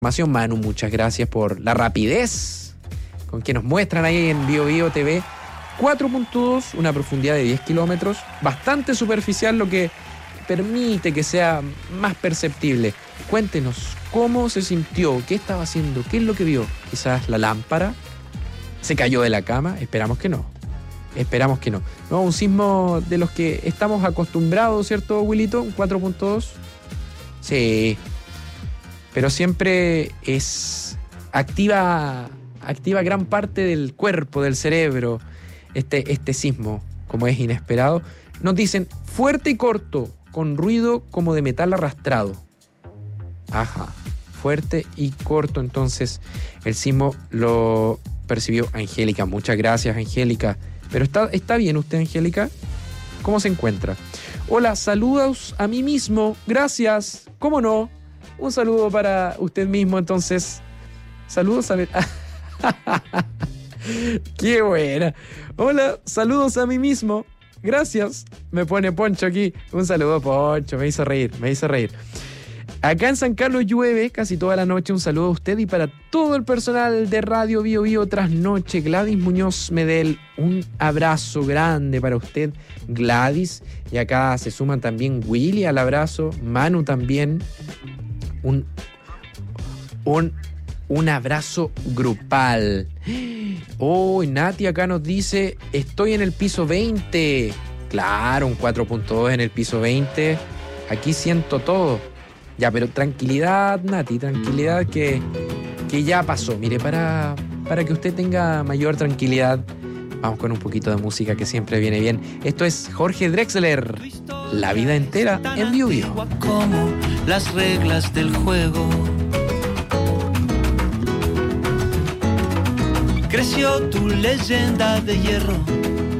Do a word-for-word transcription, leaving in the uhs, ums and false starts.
Manu, muchas gracias por la rapidez con que nos muestran ahí en Bio Bio T V. cuatro punto dos, una profundidad de diez kilómetros, bastante superficial, lo que permite que sea más perceptible. Cuéntenos, ¿cómo se sintió? ¿Qué estaba haciendo? ¿Qué es lo que vio? Quizás la lámpara. ¿Se cayó de la cama? Esperamos que no. Esperamos que no. No, un sismo de los que estamos acostumbrados, ¿cierto, Wilito? ¿Un cuatro punto dos? Sí. Pero siempre es activa, activa gran parte del cuerpo, del cerebro, este, este sismo, como es inesperado. Nos dicen fuerte y corto, con ruido como de metal arrastrado. Ajá, fuerte y corto. Entonces el sismo lo percibió Angélica. Muchas gracias, Angélica. Pero está, está bien usted, Angélica. ¿Cómo se encuentra? Hola, saludos a mí mismo. Gracias. ¿Cómo no? Un saludo para usted mismo, entonces. Saludos a... ¡Qué buena! Hola, saludos a mí mismo. Gracias. Me pone Poncho aquí. Un saludo, Poncho. Me hizo reír, me hizo reír. Acá en San Carlos llueve casi toda la noche. Un saludo a usted y para todo el personal de Radio Bio Bio Trasnoche. Gladys Muñoz Medel, un abrazo grande para usted, Gladys. Y acá se suman también Willy al abrazo, Manu también. Un, un, un abrazo grupal. Oh, Nati acá nos dice, estoy en el piso veinte. Claro, un cuatro punto dos en el piso veinte. Aquí siento todo. Ya, pero tranquilidad, Nati, tranquilidad que, que ya pasó. Mire, para, para que usted tenga mayor tranquilidad, vamos con un poquito de música que siempre viene bien. Esto es Jorge Drexler, La vida entera en Bio Bio. Como las reglas del juego. Creció tu leyenda de hierro